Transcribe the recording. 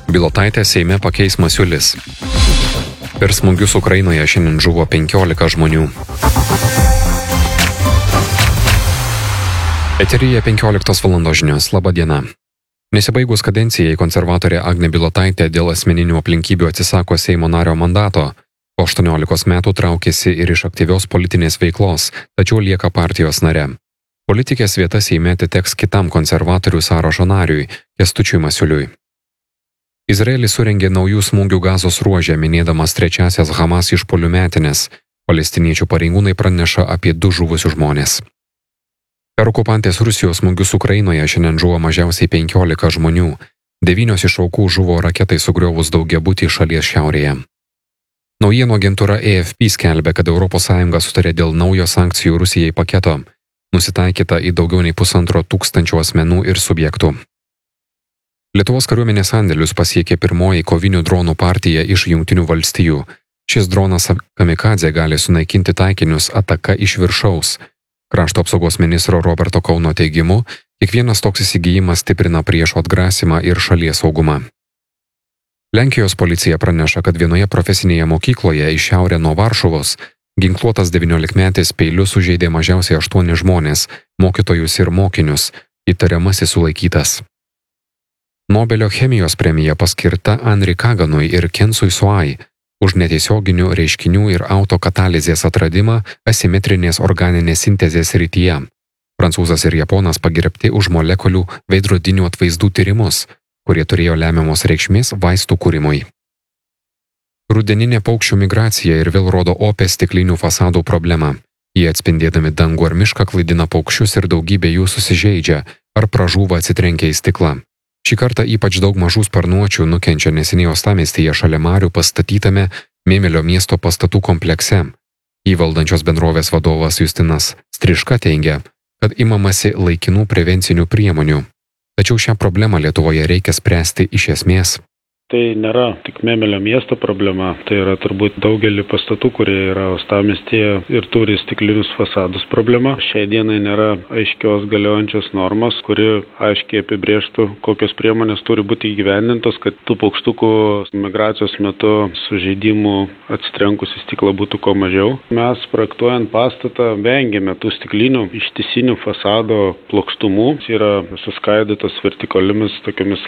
Bilotaitę Seime pakeis Masiulis. Per smūgius Ukrainoje šiandien žuvo 15 žmonių. Eteryje 15 val. Žinios. Labą dieną. Nesibaigus kadencijai konservatorė Agnė Bilotaitė dėl asmeninių aplinkybių atsisako Seimo nario mandato. Po 18 metų traukėsi ir iš aktyvios politinės veiklos, tačiau lieka partijos nare. Politikės vieta Seime atiteks kitam konservatorių sąrašo nariui, Kęstučiui Masiuliui. Izraelis surengė naujų smūgių Gazos ruože, minėdamas trečiasias Hamas išpuolių metinės. Palestiniečių pareigūnai praneša apie 2 žuvusius žmonės. Per okupantės Rusijos smūgius Ukrainoje šiandien žuvo mažiausiai 15 žmonių. 9 iš aukų žuvo raketai sugriovus daugiabutį šalies šiaurėje. Naujienų agentūra AFP skelbia, kad ES sutarė dėl naujo sankcijų Rusijai paketo, nusitaikyta į daugiau nei 1500 asmenų ir subjektų. Lietuvos kariuomenės sandėlius pasiekė pirmoji kovinių dronų partija iš Jungtinių valstijų. Šis dronas kamikadzė gali sunaikinti taikinius ataka iš viršaus. Krašto apsaugos ministro Roberto Kauno teigimu, kiekvienas toks įsigijimas stiprina priešo atgrasymą ir šalies saugumą. Lenkijos policija praneša, kad vienoje profesinėje mokykloje į šiaurę nuo Varšuvos ginkluotas 19-metis peiliu sužeidė mažiausiai 8 žmonės, mokytojus ir mokinius, įtariamasis sulaikytas. Nobelio chemijos premija paskirta Henri Kaganui ir Kensui Suai už netiesioginių reiškinių ir autokatalizės atradimą asimetrinės organinės sintezės srityje. Prancūzas ir Japonas pagerbti už molekulių veidrodinių atvaizdų tyrimus, kurie turėjo lemiamos reikšmės vaistų kūrimui. Rudeninė paukščių migracija ir vėl rodo opę stiklinių fasadų problemą. Jie atspindėdami dangų ar mišką klaidina paukščius ir daugybė jų susižeidžia ar pražūva atsitrenkia į stiklą. Šį kartą ypač daug mažų sparnuočių nukenčia neseniai uostamiestyje šalia marių pastatytame Mėmelio miesto pastatų komplekse. Įvaldančios bendrovės vadovas Justinas Striška teigia, kad imamasi laikinų prevencinių priemonių. Tačiau šią problemą Lietuvoje reikia spręsti iš esmės. Tai nėra tik Mėmelio miesto problema, tai yra turbūt daugelį pastatų, kurie yra uostamiestyje ir turi stiklinius fasadus problema. Šiai dienai nėra aiškios galiojančios normos, kuri aiškiai apibrėžtų, kokios priemonės turi būti įgyvendintos, kad tų paukštukų migracijos metu sužeidimų atsitrenkus į stiklą būtų kuo mažiau. Mes projektuojant pastatą vengiame tų stiklinių ištisinių fasado plokštumų, yra suskaidytos vertikaliomis tokiamis